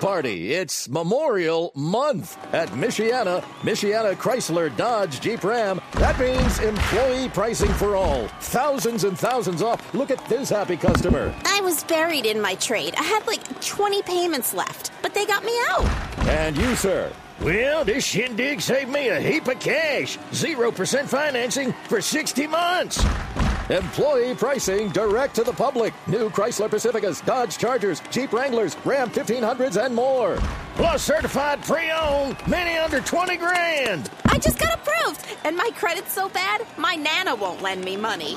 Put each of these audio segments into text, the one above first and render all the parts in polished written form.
party. It's Memorial Month at Michiana Chrysler Dodge Jeep Ram. That means employee pricing for all. Thousands and thousands off. Look at this happy customer. I was buried in my trade. I had like 20 payments left, but they got me out. And you, sir? Well, this shindig saved me a heap of cash. 0% financing for 60 months. Employee pricing direct to the public. New Chrysler Pacificas, Dodge Chargers, Jeep Wranglers, Ram 1500s, and more. Plus certified pre-owned, many under 20 grand. I just got approved, and my credit's so bad, my Nana won't lend me money.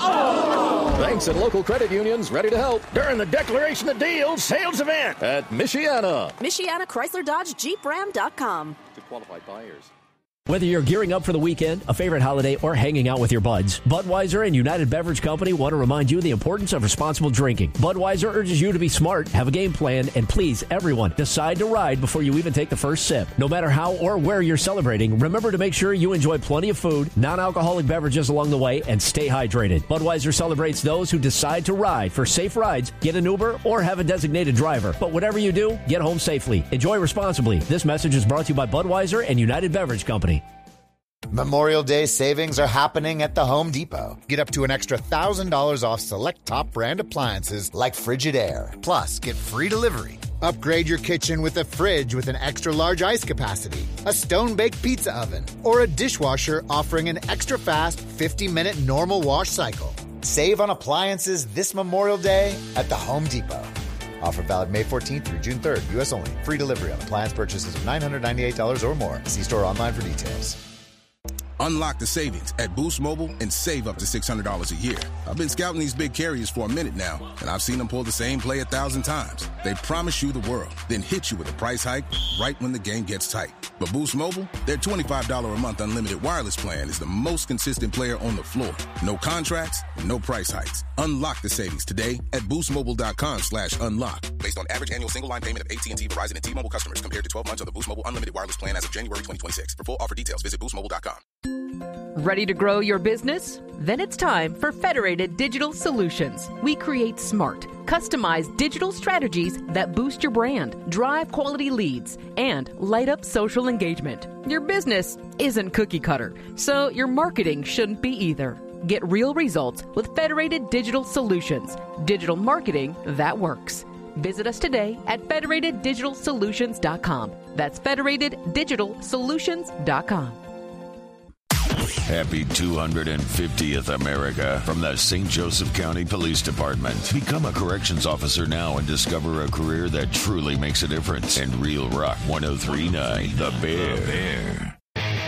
Banks and local credit unions ready to help During the Declaration of Deals sales event at Michiana. Michiana Chrysler Dodge Jeep Ram.com. To qualified buyers. Whether you're gearing up for the weekend, a favorite holiday, or hanging out with your buds, Budweiser and United Beverage Company want to remind you the importance of responsible drinking. Budweiser urges you to be smart, have a game plan, and please, everyone, decide to ride before you even take the first sip. No matter how or where you're celebrating, remember to make sure you enjoy plenty of food, non-alcoholic beverages along the way, and stay hydrated. Budweiser celebrates those who decide to ride. For safe rides, get an Uber or have a designated driver. But whatever you do, get home safely. Enjoy responsibly. This message is brought to you by Budweiser and United Beverage Company. Memorial Day savings are happening at the Home Depot. Get up to an extra $1,000 off select top brand appliances like Frigidaire. Plus, get free delivery. Upgrade your kitchen with a fridge with an extra large ice capacity, a stone-baked pizza oven, or a dishwasher offering an extra fast 50-minute normal wash cycle. Save on appliances this Memorial Day at the Home Depot. Offer valid May 14th through June 3rd. U.S. only. Free delivery on appliance purchases of $998 or more. See store online for details. Unlock the savings at Boost Mobile and save up to $600 a year. I've been scouting these big carriers for a minute now, and I've seen them pull the same play 1,000 times. They promise you the world, then hit you with a price hike right when the game gets tight. But Boost Mobile, their $25 a month unlimited wireless plan is the most consistent player on the floor. No contracts, no price hikes. Unlock the savings today at boostmobile.com/unlock. Based on average annual single line payment of AT&T, Verizon, and T-Mobile customers compared to 12 months of the Boost Mobile unlimited wireless plan as of January 2026. For full offer details, visit boostmobile.com. Ready to grow your business? Then it's time for Federated Digital Solutions. We create smart, customized digital strategies that boost your brand, drive quality leads, and light up social engagement. Your business isn't cookie cutter, so your marketing shouldn't be either. Get real results with Federated Digital Solutions. Digital marketing that works. Visit us today at federateddigitalsolutions.com. That's federateddigitalsolutions.com. Happy 250th America from the St. Joseph County Police Department. Become a corrections officer now and discover a career that truly makes a difference. And Real Rock 103.9, The Bear.